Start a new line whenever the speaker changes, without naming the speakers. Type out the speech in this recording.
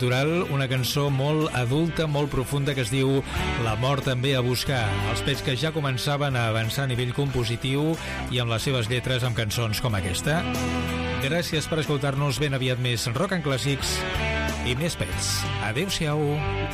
una cançó molt adulta, molt profunda, que es diu La mort també a buscar. Els Pets que ja començaven a avançar a nivell compositiu i amb les seves lletres amb cançons com aquesta. Gràcies per escoltar-nos. Ben aviat més Rock and Clàssics i més Pets. Adéu-siau.